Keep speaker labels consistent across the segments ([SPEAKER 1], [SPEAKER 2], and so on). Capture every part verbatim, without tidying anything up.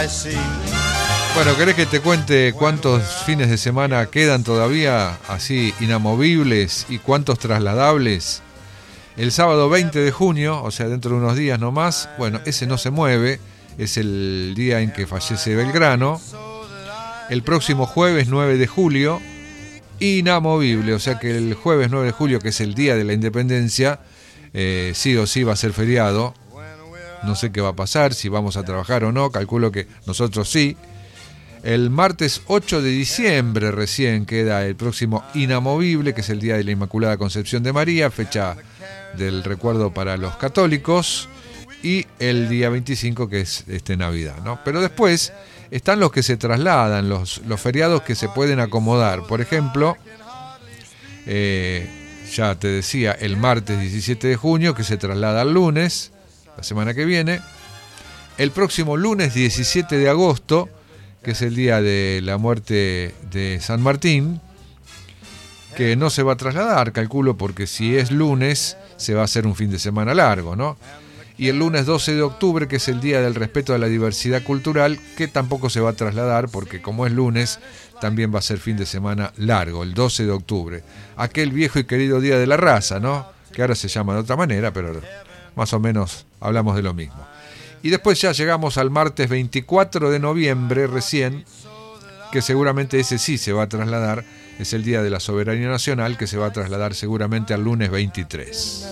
[SPEAKER 1] Bueno, ¿querés que te cuente cuántos fines de semana quedan todavía así inamovibles y cuántos trasladables? El sábado veinte de junio, o sea, dentro de unos días nomás, bueno, ese no se mueve, es el día en que fallece Belgrano. El próximo jueves nueve de julio, inamovible, o sea que el jueves nueve de julio, que es el día de la independencia, eh, sí o sí va a ser feriado. No sé qué va a pasar, si vamos a trabajar o no, calculo que nosotros sí. El martes ocho de diciembre recién queda el próximo inamovible, que es el día de la Inmaculada Concepción de María, fecha del recuerdo para los católicos, y el día veinticinco, que es este Navidad, ¿no? Pero después están los que se trasladan, los, los feriados que se pueden acomodar. Por ejemplo, eh, ya te decía, el martes diecisiete de junio, que se traslada al lunes, la semana que viene. El próximo lunes diecisiete de agosto, que es el día de la muerte de San Martín, que no se va a trasladar, calculo, porque si es lunes se va a hacer un fin de semana largo, ¿no? Y el lunes doce de octubre, que es el día del respeto a la diversidad cultural, que tampoco se va a trasladar, porque como es lunes, también va a ser fin de semana largo, el doce de octubre. Aquel viejo y querido día de la raza, ¿no? Que ahora se llama de otra manera, pero más o menos hablamos de lo mismo. Y después ya llegamos al martes veinticuatro de noviembre recién, que seguramente ese sí se va a trasladar, es el Día de la Soberanía Nacional, que se va a trasladar seguramente al lunes veintitrés.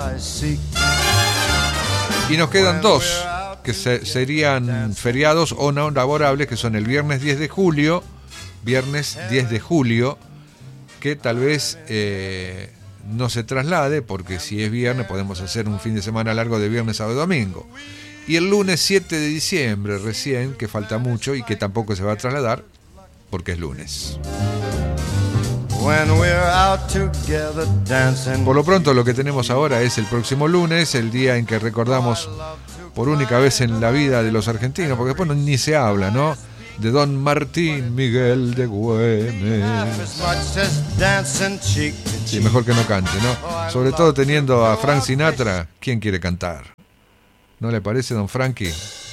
[SPEAKER 1] Y nos quedan dos, que se, serían feriados o no laborables, que son el viernes diez de julio, viernes diez de julio, que tal vez eh, no se traslade, porque si es viernes podemos hacer un fin de semana largo de viernes, sábado y domingo. Y el lunes siete de diciembre recién, que falta mucho y que tampoco se va a trasladar porque es lunes. Por lo pronto lo que tenemos ahora es el próximo lunes, el día en que recordamos por única vez en la vida de los argentinos, porque después no, ni se habla, ¿no? De Don Martín Miguel de Güemes. Sí, mejor que no cante, ¿no? Sobre todo teniendo a Frank Sinatra, ¿quién quiere cantar? ¿No le parece, don Frankie?